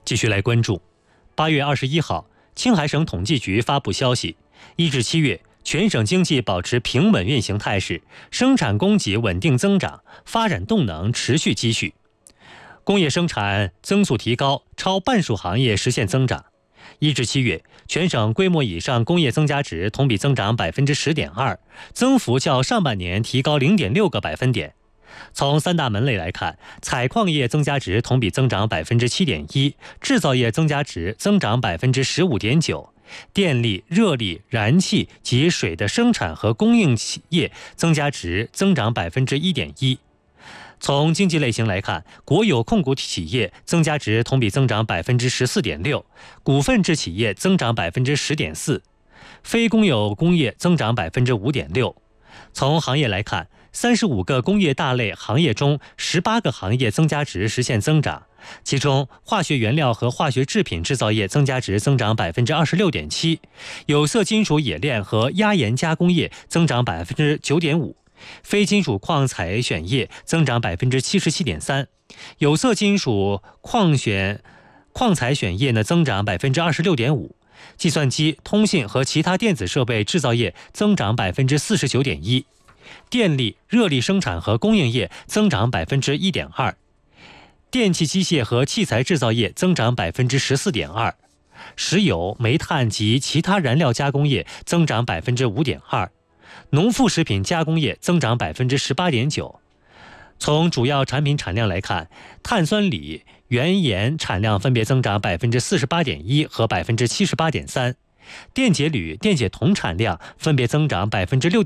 继续来关注，8月21号，青海省统计局发布消息，1至7月，全省经济保持平稳运行态势，生产供给稳定增长，发展动能持续积蓄，工业生产增速提高，超半数行业实现增长。1至7月，全省规模以上工业增加值同比增长10.2%，增幅较上半年提高0.6个百分点。从3大门类来看，采矿业增加值同比增长7.1%，制造业增加值增长15.9%，电力、热力、燃气及水的生产和供应企业增加值增长1.1%。从经济类型来看，国有控股企业增加值同比增长14.6%，股份制企业增长10.4%，非公有工业增长5.6%。从行业来看，35个工业大类行业中，18个行业增加值实现增长，其中化学原料和化学制品制造业增加值增长26.7%，有色金属冶炼和压延加工业增长9.5%，非金属矿采选业增长77.3%，有色金属矿采选业增长26.5%，计算机、通信和其他电子设备制造业增长49.1%，电力、热力生产和供应业增长1.2%，电气机械和器材制造业增长14.2%，石油、煤炭及其他燃料加工业增长5.2%，农副食品加工业增长18.9%。从主要产品产量来看，碳酸锂、原盐产量分别增长48.1%和78.3%，电解铝、电解铜产量分别增长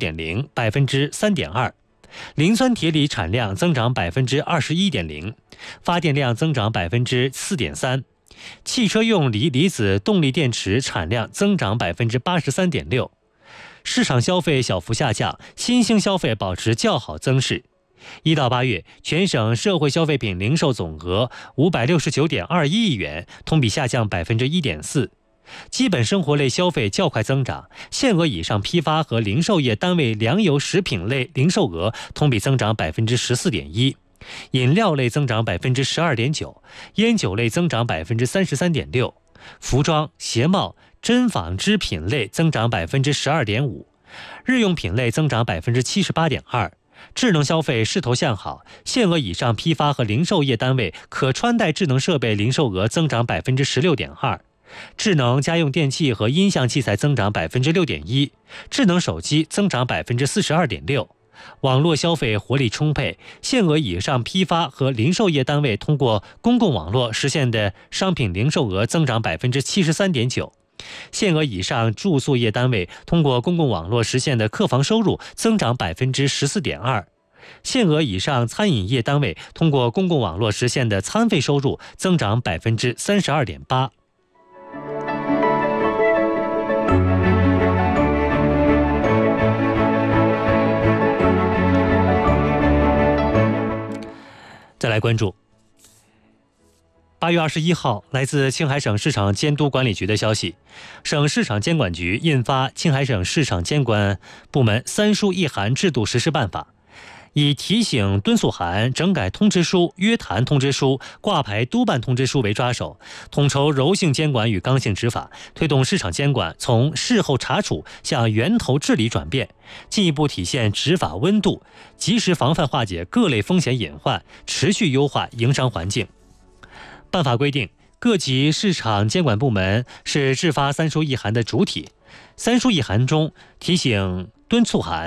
6.0%、3.2%，磷酸铁锂产量增长21.0%，发电量增长4.3%，汽车用锂离子动力电池产量增长83.6%。市场消费小幅下降，新兴消费保持较好增势。1到8月，全省社会消费品零售总额569.21亿元，同比下降1.4%。基本生活类消费较快增长，限额以上批发和零售业单位粮油食品类零售额同比增长14.1%，饮料类增长12.9%，烟酒类增长33.6%，服装、鞋帽、针纺织品类增长12.5%，日用品类增长78.2%。智能消费势头向好，限额以上批发和零售业单位可穿戴智能设备零售额增长16.2%，智能家用电器和音像器材增长6.1%，智能手机增长42.6%。网络消费活力充沛，限额以上批发和零售业单位通过公共网络实现的商品零售额增长73.9%，限额以上住宿业单位通过公共网络实现的客房收入增长14.2%，限额以上餐饮业单位通过公共网络实现的餐费收入增长32.8%。再来关注8月21号，来自青海省市场监督管理局的消息，省市场监管局印发《青海省市场监管部门3书1函制度实施办法》，以提醒敦促函、整改通知书、约谈通知书、挂牌督办通知书为抓手，统筹柔性监管与刚性执法，推动市场监管从事后查处向源头治理转变，进一步体现执法温度，及时防范化解各类风险隐患，持续优化营商环境。办法规定，各级市场监管部门是制发3书1函的主体，3书1函中提醒敦促函